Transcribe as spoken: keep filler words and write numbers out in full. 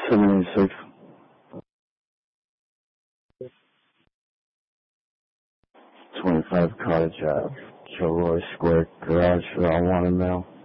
seventy-six. twenty-five Cottage Ave, Kilroy Square Garage, for I want to know.